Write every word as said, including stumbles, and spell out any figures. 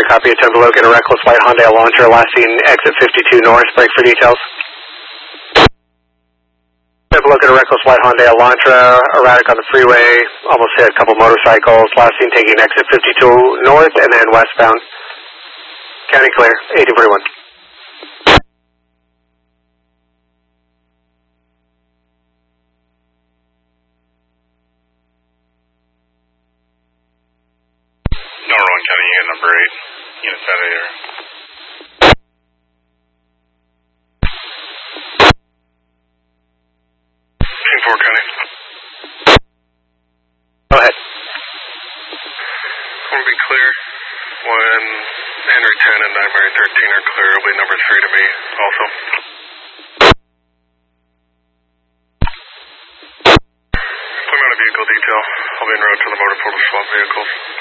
copy. Attempt to locate a reckless white Hyundai Elantra, last seen exit fifty-two north. Break for details. Attempt to locate a reckless white Hyundai Elantra, erratic on the freeway, almost hit a couple motorcycles. Last seen taking exit fifty-two north and then westbound. County clear, eighteen forty-one. Number one County Unit number eight, units out of here. Team four County. Go ahead. I want to be clear. When Henry ten and Nightmare thirteen are clear, it'll be number three to me also. Clear out a vehicle detail. I'll be en route to the motor portal swap vehicles.